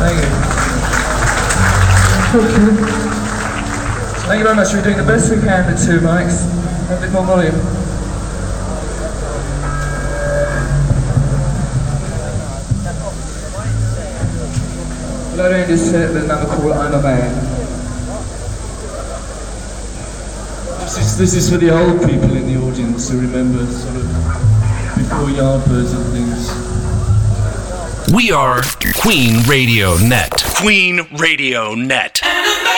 Thank you. Thank you very much. We're doing the best we can with 2 mics. A bit more volume. Well, I just set the number called I'm a Man. This is for the old people in the audience who remember sort of before Yardbirds and things. We are Queen Radio Net. Queen Radio Net.